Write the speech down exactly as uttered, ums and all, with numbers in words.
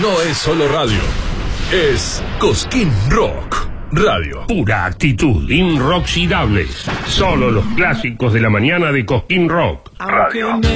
no es solo radio, es Cosquín Rock Radio. Pura actitud, inoxidable. Solo los clásicos de la mañana de Cosquín Rock Radio.